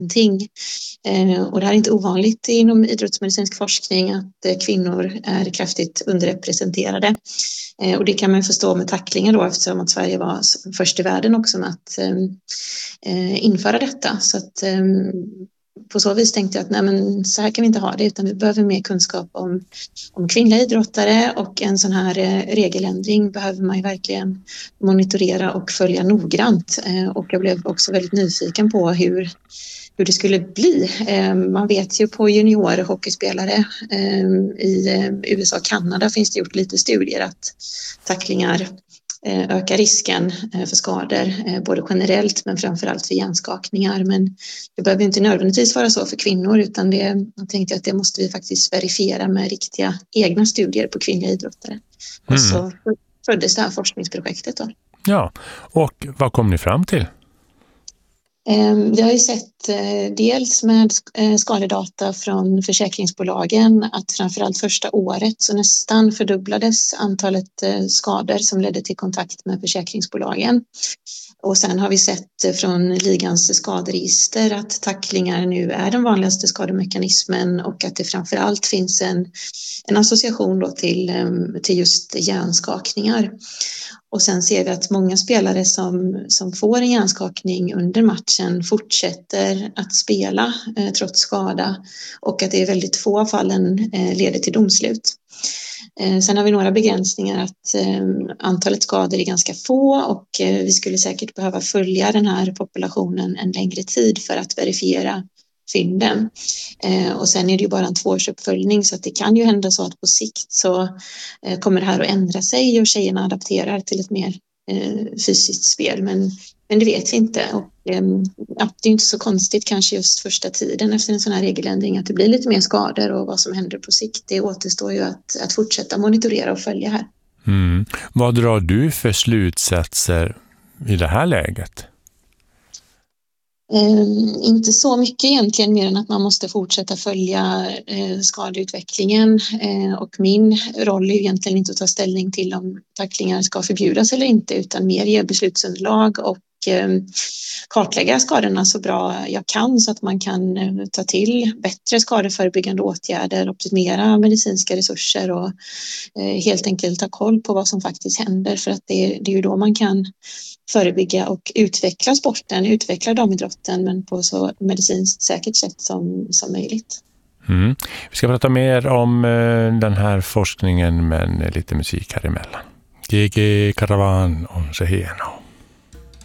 ingenting. Och det här är inte ovanligt inom idrottsmedicinsk forskning att kvinnor är kraftigt underrepresenterade. Och det kan man förstå med tacklingar då, eftersom att Sverige var först i världen också med att införa detta. Så att på så vis tänkte jag att nej, men så här kan vi inte ha det, utan vi behöver mer kunskap om kvinnliga idrottare, och en sån här regeländring behöver man ju verkligen monitorera och följa noggrant. Och jag blev också väldigt nyfiken på hur det skulle bli. Man vet ju på juniorhockeyspelare i USA och Kanada finns det gjort lite studier att tacklingar ökar risken för skador, både generellt men framförallt för hjärnskakningar. Men det behöver inte nödvändigtvis vara så för kvinnor, utan jag tänkte att det måste vi faktiskt verifiera med riktiga egna studier på kvinnliga idrottare. Och så föddes det här forskningsprojektet då. Ja, och vad kom ni fram till? Vi har ju sett dels med skadedata från försäkringsbolagen att framförallt första året så nästan fördubblades antalet skador som ledde till kontakt med försäkringsbolagen. Och sen har vi sett från ligans skaderegister att tacklingar nu är den vanligaste skademekanismen, och att det framförallt finns en association då till just hjärnskakningar. Och sen ser vi att många spelare som får en hjärnskakning under matchen fortsätter att spela trots skada, och att det är väldigt få av fallen leder till domslut. Sen har vi några begränsningar att antalet skador är ganska få, och vi skulle säkert behöva följa den här populationen en längre tid för att verifiera fynden. Och sen är det ju bara en 2-årsuppföljning, så att det kan ju hända så att på sikt så kommer det här att ändra sig och tjejerna adapterar till ett mer fysiskt spel, men det vet vi inte. Och det är inte så konstigt kanske just första tiden efter en sån här regeländring att det blir lite mer skador, och vad som händer på sikt, det återstår ju att fortsätta monitorera och följa här. Vad drar du för slutsatser i det här läget? Inte så mycket egentligen, mer än att man måste fortsätta följa skadeutvecklingen, och min roll är egentligen inte att ta ställning till om tacklingar ska förbjudas eller inte, utan mer ge beslutsunderlag och kartlägga skadorna så bra jag kan, så att man kan ta till bättre skadeförebyggande åtgärder, optimera medicinska resurser och helt enkelt ta koll på vad som faktiskt händer, för att det är ju då man kan förebygga och utveckla sporten, utveckla damidrotten, men på så medicinskt säkert sätt som möjligt. Vi ska prata mer om den här forskningen, men lite musik här emellan. GG Caravan on se hieno.